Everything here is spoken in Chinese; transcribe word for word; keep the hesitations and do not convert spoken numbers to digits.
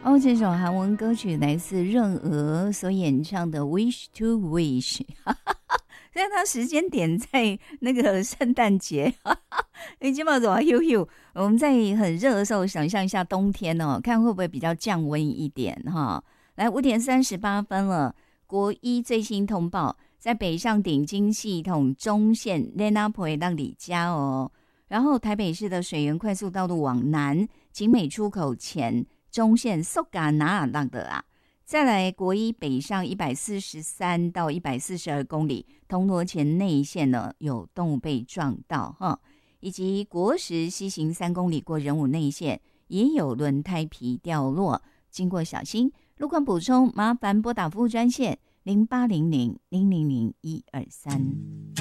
哦，这首韩文歌曲来自任娥所演唱的《Wish to Wish》，虽然它时间点在那个圣诞节，你今晚怎么悠悠？我们在很热的时候，想象一下冬天哦，看会不会比较降温一点哈。来，五点三十八分了，国一最新通报，在北上顶京系统中线雷纳普到里加哦，然后台北市的水源快速道路往南景美出口前。中线苏嘎拿尔浪的啊，再来国一北上一百四十三到一百四十二公里，铜锣前内线呢有动物被撞到哈，以及国十西行三公里过仁武内线也有轮胎皮掉落，经过小心。路况补充，麻烦拨打服务专线零八零零零零零一二三。